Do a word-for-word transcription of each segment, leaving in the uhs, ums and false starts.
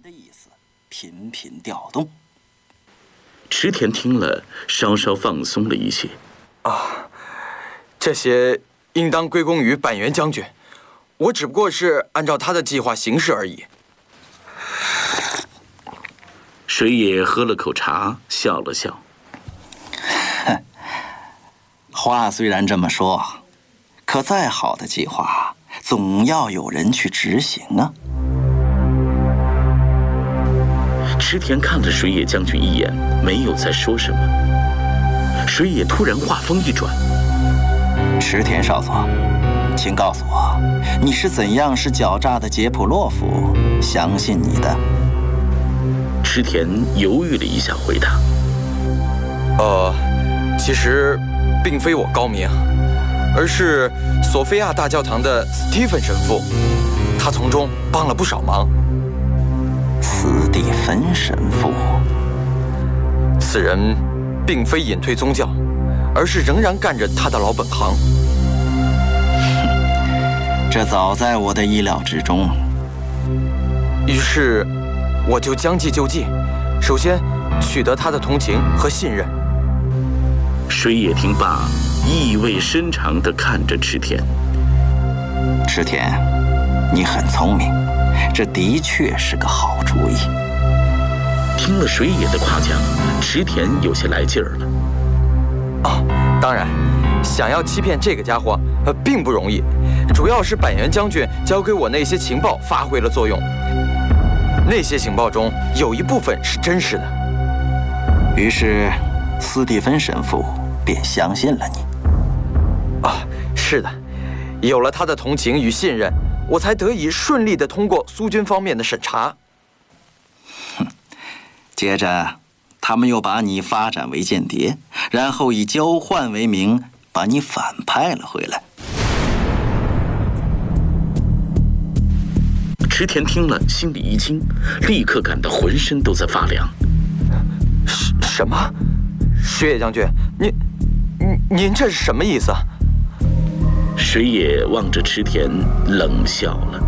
的意思，频频调动。 池田听了，稍稍放松了一些。 啊，这些应当归功于板垣将军，我只不过是按照他的计划行事而已。 水野喝了口茶，笑了笑。 话虽然这么说，可再好的计划，总要有人去执行啊。 池田看了水野将军一眼，没有再说什么。水野突然话锋一转：“ 池田少佐，请告诉我，你是怎样使狡诈的杰普洛夫相信你的？” 池田犹豫了一下，回答：“ 呃，其实并非我高明，而是索菲亚大教堂的斯蒂芬神父，他从中帮了不少忙。” 斯蒂芬神父， 此人并非隐退宗教，而是仍然干着他的老本行。 这早在我的意料之中。 于是，我就将计就计，首先取得他的同情和信任。 水野听罢，意味深长地看着池田。 池田，你很聪明，这的确是个好主意。 听了水野的夸奖，池田有些来劲儿了。 啊，当然，想要欺骗这个家伙，呃，并不容易。主要是板垣将军交给我那些情报发挥了作用，那些情报中有一部分是真实的。 于是，斯蒂芬神父便相信了你。 啊，是的，有了他的同情与信任，我才得以顺利地通过苏军方面的审查。 哼，接着，他们又把你发展为间谍，然后以交换为名把你反派了回来。 池田听了，心里一惊，立刻感到浑身都在发凉。 什什么？水野将军，您您您这是什么意思啊？ 水野望着池田，冷笑了。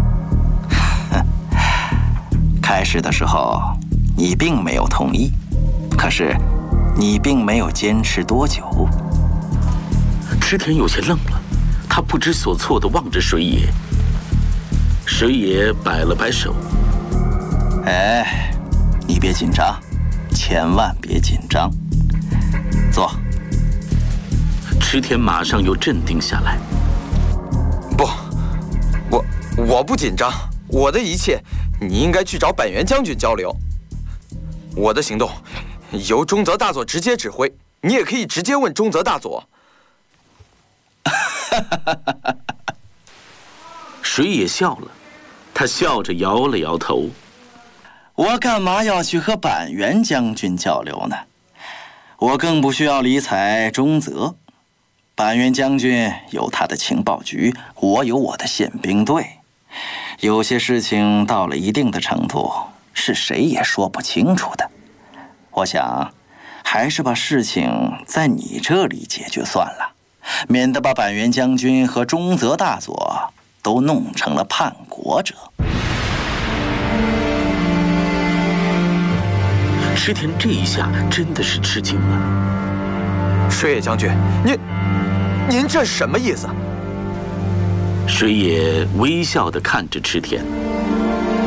开始的时候，你并没有同意，可是你并没有坚持多久。 池田有些愣了，他不知所措地望着水野。水野摆了摆手：“ 哎，你别紧张，千万别紧张。坐。” 池田马上又镇定下来。 不，我我不紧张，我的一切你应该去找板垣将军交流。我的行动由中泽大佐直接指挥，你也可以直接问中泽大佐。 水野笑了，他笑着摇了摇头。 我干嘛要去和板垣将军交流呢？我更不需要理睬中泽。板垣将军有他的情报局，我有我的宪兵队。有些事情到了一定的程度，是谁也说不清楚的。我想，还是把事情在你这里解决算了，免得把板垣将军和中泽大佐都弄成了叛国者。 池田这一下真的是吃惊了。 水野将军，您您这是什么意思？ 水野微笑地看着池田。